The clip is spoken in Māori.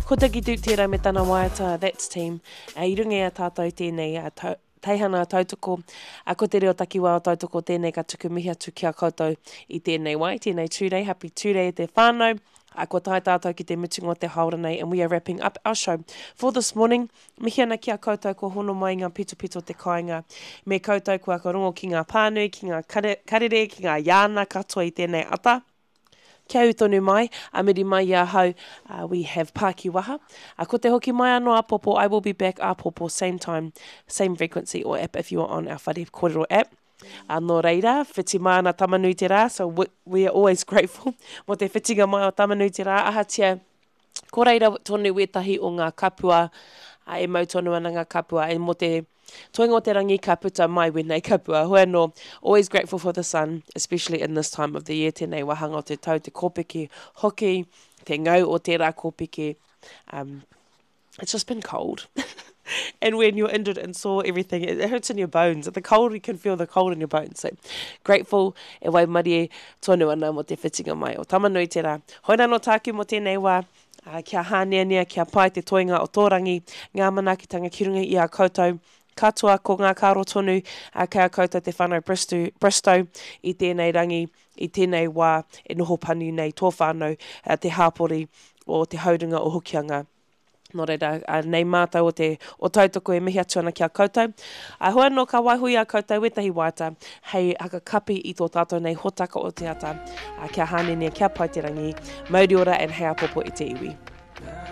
Ko te ki tū tērā me tāna waiata, that's team. I rungi a tātou tēnei teihana tautoko. Ko te reo takiwa o tautoko tēnei ka tuku mihi atu ki a koutou I tēnei wai, tēnei tūrei, happy tūrei e te whānau. Ko tai tātou ki te mutunga o te haora nei, and we are wrapping up our show for this morning. Mihi ana ki a koutou ko hono mai ngā pito te kāinga. Me koutou kua ka rongo ki ngā pānui, ki ngā karere, ki ngā iāna katoa I tēnei ata. Kia utonu mai, amiri mai ia hau, we have Pāki Waha. Ko te hoki mai anō Apopo, I will be back Apopo, same time, same frequency or app if you are on our Whare Kōrero app. Nō reira, whiti mai ana tamanui te rā, so we are always grateful. Mo te whitinga mai o tamanui te rā, ahatia, ko reira tonu wetahi o ngā kapua, e mau tonu ana ngā kapua, e mo te toinga o te rangi ka puta mai wenei kapua. Hoi anō, always grateful for the sun, especially in this time of the year, tēnei wahanga o te tau, te kōpeke hoki, te ngau o tērā kōpeke. It's just been cold. And when you're injured and saw everything, it hurts in your bones. The cold, you can feel the cold in your bones. So, grateful e wai marie tonu ana mo te whitinga mai o tamanui te rā. Hoina no tāku mo tēnei wā, kia hāneania, kia pai te toinga o tōrangi, ngā manakitanga ki runga I a koutou, katoa ko ngā kāro tonu, kei a koutou te whānau Bristow, I tēnei rangi, I tēnei wā, e noho panu nei tō whānau, te hāpori o te haurunga o hokianga. Nō reira, nei mātou o tautoko e mihi atu ana ki a koutou. Hoa no ka waihui a koutou wetahi wāta, hei haka kapi I tō tātou nei hotaka o te ata, kia hānenia, kia pai te rangi, mauri ora and hei apopo I te iwi.